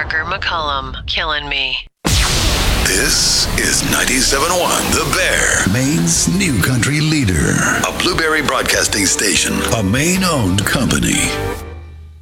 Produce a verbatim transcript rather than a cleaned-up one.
Parker McCollum, killing me. This is ninety-seven point one The Bear, Maine's new country leader. A Blueberry Broadcasting Station, a Maine-owned company.